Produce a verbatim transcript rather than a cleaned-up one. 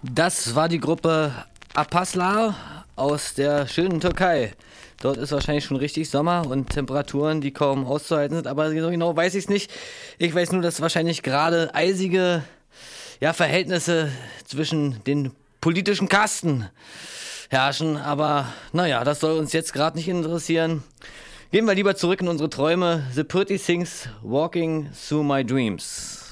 Das war die Gruppe Apaslar aus der schönen Türkei. Dort ist wahrscheinlich schon richtig Sommer und Temperaturen, die kaum auszuhalten sind, aber so genau weiß ich es nicht. Ich weiß nur, dass wahrscheinlich gerade eisige ja, Verhältnisse zwischen den politischen Kasten herrschen, aber naja, das soll uns jetzt gerade nicht interessieren. Gehen wir lieber zurück in unsere Träume. The Pretty Things Walking Through My Dreams.